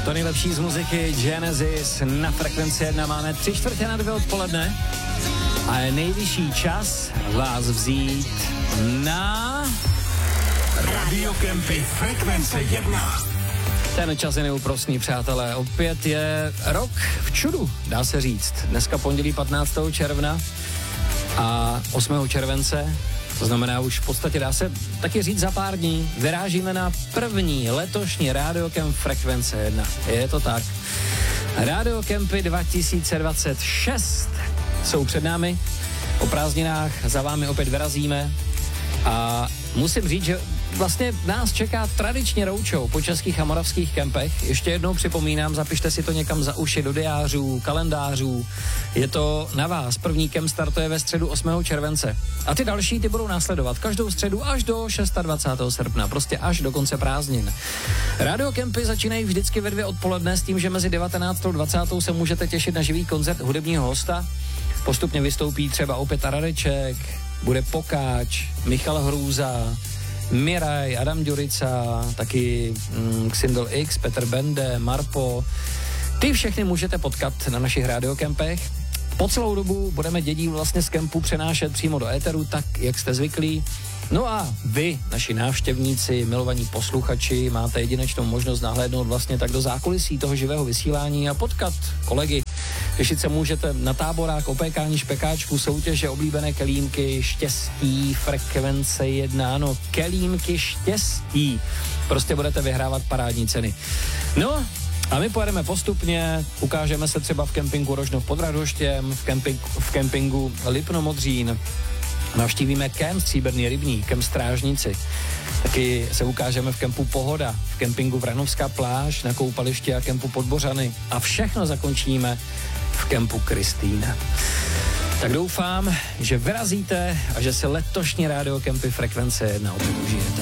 To nejlepší z muziky Genesis na Frekvenci 1 máme 3:45 odpoledne a je nejvyšší čas vás vzít na Radio Campy Frekvence 1. Ten čas je neúprosný, přátelé. Opět je rok v čudu, dá se říct. Dneska pondělí 15. června a 8. července, to znamená už v podstatě dá se taky říct za pár dní, vyrážíme na první letošní Radio Camp Frekvence 1. Je to tak. Radio Campy 2026 jsou před námi. O prázdninách za vámi opět vyrazíme a musím říct, že vlastně nás čeká tradičně roadshow po českých a moravských kempech. Ještě jednou připomínám, zapište si to někam za uši do diářů, kalendářů. Je to na vás. První kemp startuje ve středu 8. července. A ty další ty budou následovat každou středu až do 26. srpna. Prostě až do konce prázdnin. Radio kempy začínají vždycky ve 2 odpoledne s tím, že mezi 19. a 20. se můžete těšit na živý koncert hudebního hosta. Postupně vystoupí třeba opět Radeček, bude Pokáč, Michal Hrůza, Miraj, Adam Ďurica, taky Xindel X, Petr Bende, Marpo. Ty všechny můžete potkat na našich radiokempech. Po celou dobu budeme dědí vlastně z kempu přenášet přímo do éteru, tak jak jste zvyklí. No a vy, naši návštěvníci, milovaní posluchači, máte jedinečnou možnost nahlédnout vlastně tak do zákulisí toho živého vysílání a potkat kolegy. Těšit se můžete na táborák, opékání špekáčků, soutěže, oblíbené kelímky, štěstí, Frekvence 1, ano, kelímky štěstí. Prostě budete vyhrávat parádní ceny. No a my pojedeme postupně, ukážeme se třeba v kempingu Rožnov pod Radhoštěm, v kempingu Lipno Modřín, navštívíme kemp Stříbrný rybník, kemp Strážníci. Taky se ukážeme v kempu Pohoda, v kempingu Vranovská pláž, na koupališti a kempu Podbořany. A všechno zakončíme v kempu Kristýna. Tak doufám, že vyrazíte a že se letošní Radio Campy Frekvence 1 opět užijete.